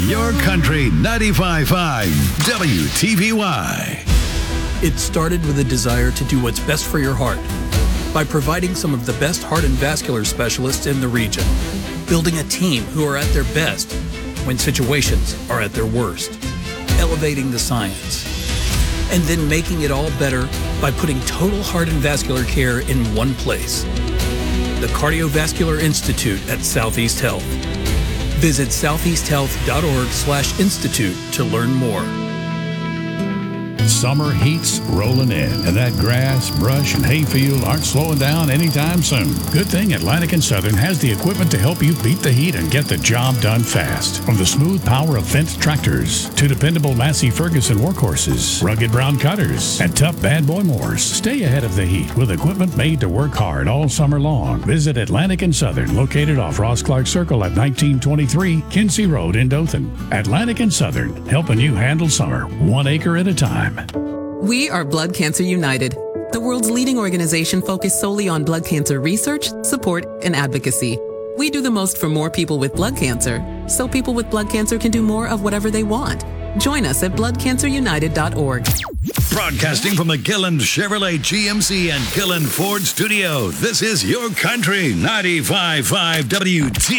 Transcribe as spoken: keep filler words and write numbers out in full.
Your Country ninety-five point five W T V Y. It started with a desire to do what's best for your heart by providing some of the best heart and vascular specialists in the region, building a team who are at their best when situations are at their worst, elevating the science, and then making it all better by putting total heart and vascular care in one place. The Cardiovascular Institute at Southeast Health. Visit southeasthealth.org slash institute to learn more. Summer heat's rolling in, and that grass, brush, and hayfield aren't slowing down anytime soon. Good thing Atlantic and Southern has the equipment to help you beat the heat and get the job done fast. From the smooth power of Fendt tractors to dependable Massey Ferguson workhorses, rugged brown cutters, and tough bad boy mowers, stay ahead of the heat with equipment made to work hard all summer long. Visit Atlantic and Southern, located off Ross Clark Circle at nineteen twenty-three Kinsey Road in Dothan. Atlantic and Southern, helping you handle summer one acre at a time. We are Blood Cancer United, the world's leading organization focused solely on blood cancer research, support, and advocacy. We do the most for more people with blood cancer, so people with blood cancer can do more of whatever they want. Join us at blood cancer united dot org. Broadcasting from the Gillen Chevrolet G M C and Gillen Ford studio, this is Your Country ninety-five point five W T V Y.